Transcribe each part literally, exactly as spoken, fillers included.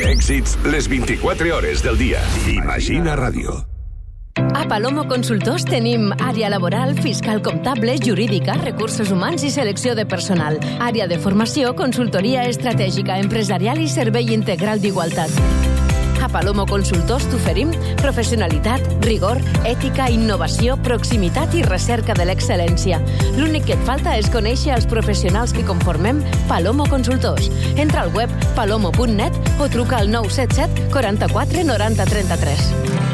èxits les vint-i-quatre hores del dia. Imagina Ràdio. A Palomo Consultors tenim àrea laboral, fiscal, comptable, jurídica, recursos humans i selecció de personal. Àrea de formació, consultoria estratègica, empresarial i servei integral d'igualtat. A Palomo Consultors t'oferim professionalitat, rigor, ètica, innovació, proximitat i recerca de l'excel·lència. L'únic que et falta és conèixer els professionals que conformem Palomo Consultors. Entra al web palomo punt net o truca al nou set set quaranta-quatre noranta trenta-tres.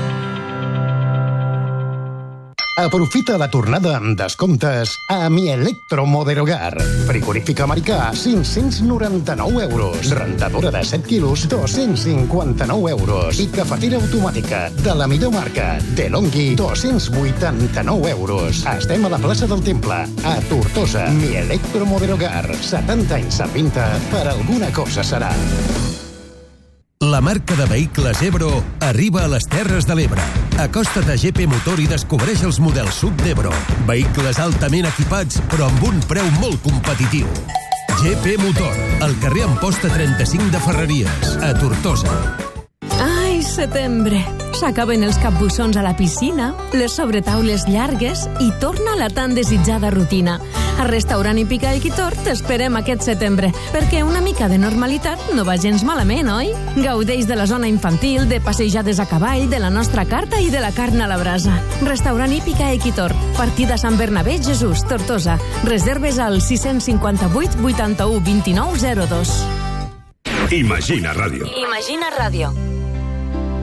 Aprofita la tornada amb descomptes a Mi Electromoderogar. Frigorífic americà, cinc-cents noranta-nou euros. Rentadora de set quilos, dos-cents cinquanta-nou euros. I cafetera automàtica de la millor marca, DeLonghi, dos-cents vuitanta-nou euros. Estem a la plaça del Temple, a Tortosa. Mi Electromoderogar. setanta anys servint-te, per alguna cosa serà. La marca de vehicles Ebro arriba a les Terres de l'Ebre. Acosta't a G P Motor i descobreix els models sub d'Ebro. Vehicles altament equipats, però amb un preu molt competitiu. G P Motor, al carrer Amposta trenta-cinc de Ferreries, a Tortosa. Ai, setembre. S'acaben els capbussons a la piscina, les sobretaules llargues i torna la tan desitjada rutina. Al restaurant Hípica i Quitor t'esperem aquest setembre, perquè una mica de normalitat no va gens malament, oi? Gaudeix de la zona infantil, de passejades a cavall, de la nostra carta i de la carn a la brasa. Restaurant Hípica i Quitor, partida Sant Bernabé Jesús, Tortosa. Reserves al sis cinquanta-vuit vuitanta-u vint-i-nou zero dos. Imagina Ràdio. Imagina Ràdio.